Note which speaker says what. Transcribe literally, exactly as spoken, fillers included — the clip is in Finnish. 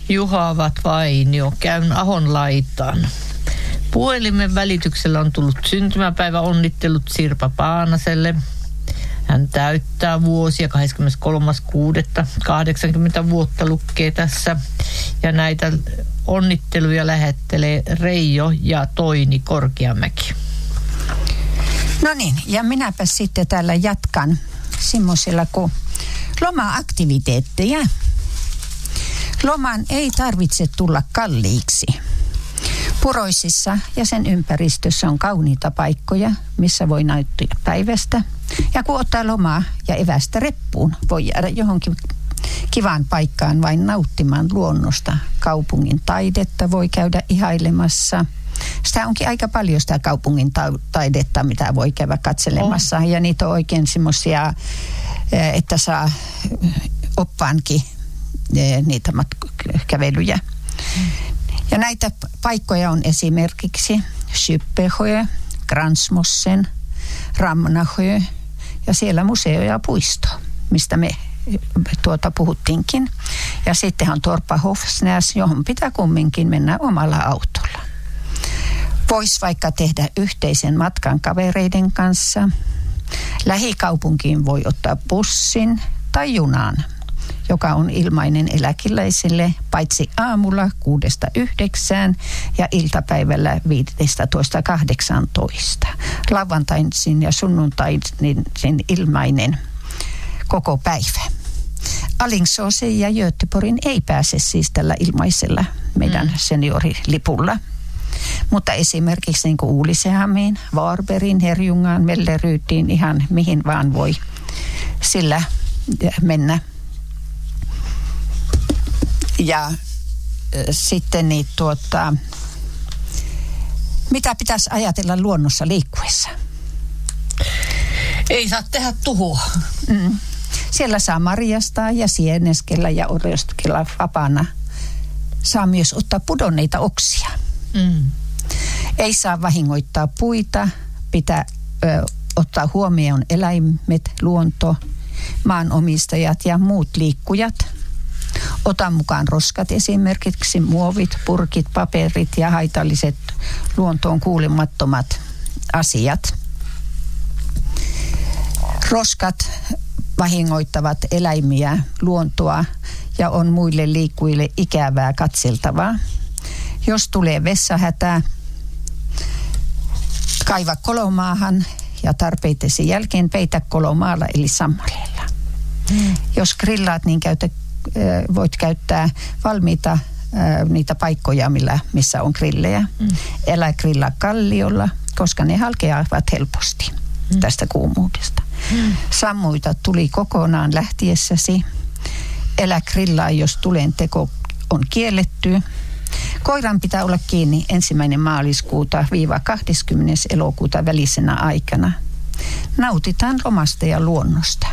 Speaker 1: Juhavat Vainio, käyn Ahon laitaan. Puhelimen välityksellä on tullut syntymäpäivä onnittelut Sirpa Paanaselle. Hän täyttää vuosia kahdeskymmeneskolmas kuudetta kahdeksankymmentä vuotta lukee tässä. Ja näitä onnitteluja lähettelee Reijo ja Toini Korkeamäki.
Speaker 2: No niin, ja minäpä sitten täällä jatkan semmoisilla kuin loma-aktiviteetteja. Loman ei tarvitse tulla kalliiksi. Puroisissa ja sen ympäristössä on kauniita paikkoja, missä voi nauttia päivästä. Ja kun ottaa lomaa ja evästä reppuun, voi jäädä johonkin kivaan paikkaan vain nauttimaan luonnosta. Kaupungin taidetta voi käydä ihailemassa. Sitä onkin aika paljon sitä kaupungin taidetta, mitä voi käydä katselemassa. Oh. Ja niitä on oikein semmoisia, että saa oppaankin niitä kävelyjä. Mm. Ja näitä paikkoja on esimerkiksi Skyppesjö, Gransmossen, Ramnasjö ja siellä museo ja puisto, mistä me tuota puhuttiinkin. Ja sitten on Torpa-Hofsnäs, johon pitää kumminkin mennä omalla autolla. Voisi vaikka tehdä yhteisen matkan kavereiden kanssa. Lähikaupunkiin voi ottaa bussin tai junan, joka on ilmainen eläkeläisille paitsi aamulla kuudesta yhdeksään ja iltapäivällä viidestoista kahdeksantoista. Lauantaisin ja sunnuntaisin ilmainen koko päivä. Alingsåsen ja Göteborgin ei pääse siis tällä ilmaisella meidän mm. seniorilipulla. Mutta esimerkiksi niin kuin Uulisehamiin, Varbergin, Herrljungaan, Melleryytiin, ihan mihin vaan voi sillä mennä. Ja äh, sitten niin tuota, mitä pitäisi ajatella luonnossa liikkuessa?
Speaker 1: Ei saa tehdä tuhoa.
Speaker 2: Mm. Siellä saa marjastaa ja sieneskellä ja orjostella vapaana. Saa myös ottaa pudonneita oksia. Mm. Ei saa vahingoittaa puita, pitää ö, ottaa huomioon eläimet, luonto, maanomistajat ja muut liikkujat. Ota mukaan roskat, esimerkiksi muovit, purkit, paperit ja haitalliset luontoon kuulumattomat asiat. Roskat vahingoittavat eläimiä, luontoa ja on muille liikkujille ikävää katseltavaa. Jos tulee vessahätä, kaiva kolomaahan ja tarpeitesi jälkeen peitä kolomaalla eli sammaleella. Mm. Jos grillaat, niin käytä, voit käyttää valmiita niitä paikkoja, millä, missä on grillejä. Mm. Älä grillaa kalliolla, koska ne halkeavat helposti mm. tästä kuumuudesta. Mm. Sammuita tuli kokonaan lähtiessäsi. Älä grillaa, jos tulen teko on kielletty. Koiran pitää olla kiinni ensimmäinen maaliskuuta viiva kahdeskymmenes elokuuta välisenä aikana. Nautitaan lomasta ja luonnosta.